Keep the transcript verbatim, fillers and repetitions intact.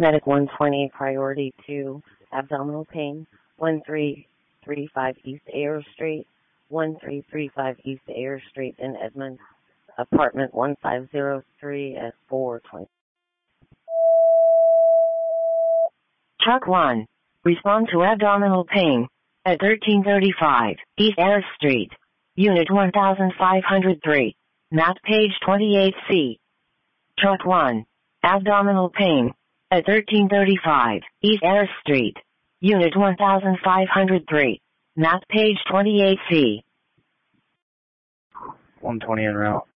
Medic one twenty, priority two, abdominal pain, one three three five East Air Street, one three three five East Air Street in Edmond, apartment one five zero three at four twenty. Truck one, respond to abdominal pain at thirteen thirty-five East Air Street, Unit one thousand five hundred three, map page twenty-eight C. Truck one, abdominal pain at thirteen thirty-five East Air Street, Unit one thousand five hundred three, map page twenty-eight C. one twenty en route.